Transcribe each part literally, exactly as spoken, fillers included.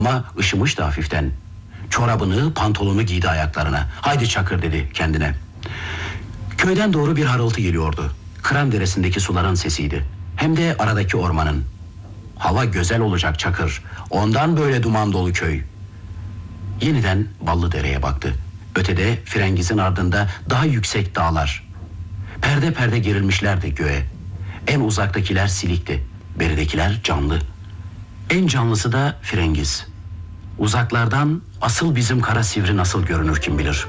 Ama ışımıştı hafiften. Çorabını, pantolonu giydi ayaklarına. Haydi Çakır dedi kendine. Köyden doğru bir harıltı geliyordu. Kıran Deresi'ndeki suların sesiydi. Hem de aradaki ormanın. Hava güzel olacak Çakır. Ondan böyle duman dolu köy. Yeniden Ballıdere'ye baktı. Ötede Firengiz'in ardında daha yüksek dağlar. Perde perde gerilmişlerdi göğe. En uzaktakiler silikti. Beridekiler canlı. En canlısı da Firengiz. Uzaklardan asıl bizim kara sivri nasıl görünür kim bilir.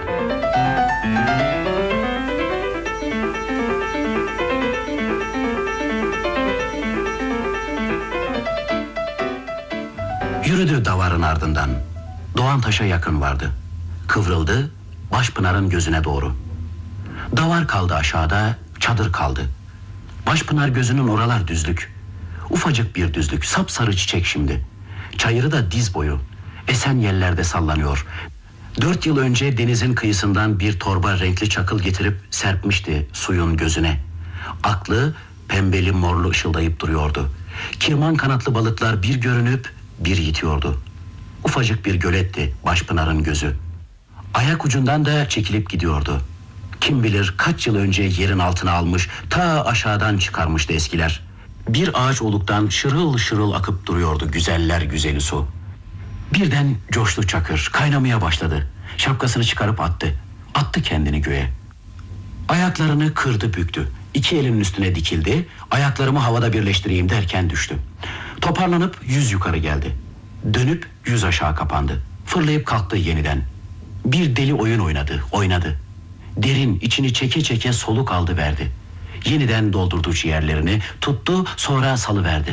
Yürüdü davarın ardından. Doğan taşa yakın vardı. Kıvrıldı, Başpınar'ın gözüne doğru. Davar kaldı aşağıda, çadır kaldı. Başpınar gözünün oralar düzlük. Ufacık bir düzlük, sapsarı çiçek şimdi. Çayırı da diz boyu. Esen yellerde sallanıyor. Dört yıl önce denizin kıyısından bir torba renkli çakıl getirip serpmişti suyun gözüne. Aklı pembeli morlu ışıldayıp duruyordu. Kirman kanatlı balıklar bir görünüp bir yitiyordu. Ufacık bir göletti Başpınar'ın gözü. Ayak ucundan da çekilip gidiyordu. Kim bilir kaç yıl önce yerin altına almış, ta aşağıdan çıkarmıştı eskiler. Bir ağaç oluktan şırıl şırıl akıp duruyordu güzeller güzeli su. Birden coştu Çakır, kaynamaya başladı. Şapkasını çıkarıp attı. Attı kendini göğe. Ayaklarını kırdı büktü. İki elinin üstüne dikildi. Ayaklarımı havada birleştireyim derken düştü. Toparlanıp yüz yukarı geldi. Dönüp yüz aşağı kapandı. Fırlayıp kalktı yeniden. Bir deli oyun oynadı, oynadı. Derin içini çeke çeke soluk aldı verdi. Yeniden doldurdu ciğerlerini, tuttu sonra salıverdi.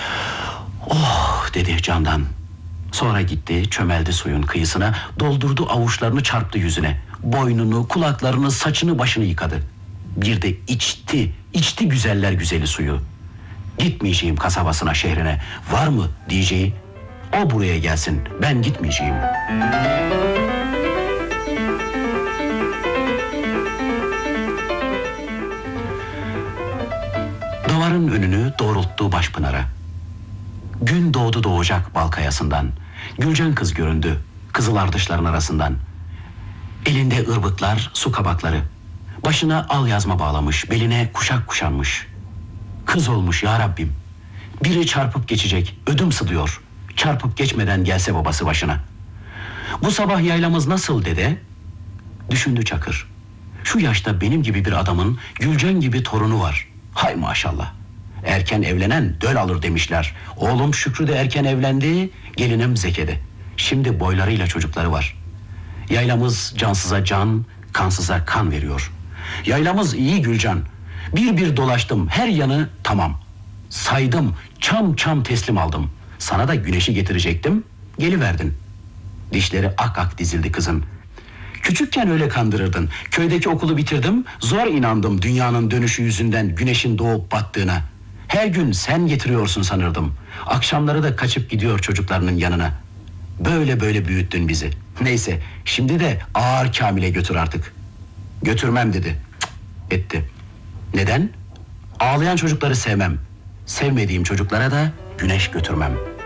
Oh dedi candan. Sonra gitti çömeldi suyun kıyısına, doldurdu avuçlarını çarptı yüzüne. Boynunu, kulaklarını, saçını başını yıkadı. Bir de içti, içti güzeller güzeli suyu. Gitmeyeceğim kasabasına şehrine, var mı diyeceği? O buraya gelsin, ben gitmeyeceğim. Davarın önünü doğrulttu Başpınar'a. Gün doğdu doğacak Balkayasından. Gülcan kız göründü kızıl ardışların arasından. Elinde ırbıklar, su kabakları. Başına al yazma bağlamış, beline kuşak kuşanmış. Kız olmuş ya Rabbim. Biri çarpıp geçecek, ödüm sıdıyor. Çarpıp geçmeden gelse babası başına. Bu sabah yaylamız nasıl dede? Düşündü Çakır. Şu yaşta benim gibi bir adamın Gülcan gibi torunu var. Hay maşallah. Erken evlenen döl alır demişler. Oğlum Şükrü de erken evlendi, gelinim Zeke'de. Şimdi boylarıyla çocukları var. Yaylamız cansıza can, kansıza kan veriyor. Yaylamız iyi Gülcan. Bir bir dolaştım, her yanı tamam. Saydım, çam çam teslim aldım. Sana da güneşi getirecektim, geliverdin. Dişleri ak ak dizildi kızın. Küçükken öyle kandırırdın. Köydeki okulu bitirdim, zor inandım dünyanın dönüşü yüzünden güneşin doğup battığına. Her gün sen getiriyorsun sanırdım. Akşamları da kaçıp gidiyor çocuklarının yanına. Böyle böyle büyüttün bizi. Neyse, şimdi de ağır Kamil'e götür artık. Götürmem dedi. Cık, etti. Neden? Ağlayan çocukları sevmem. Sevmediğim çocuklara da güneş götürmem.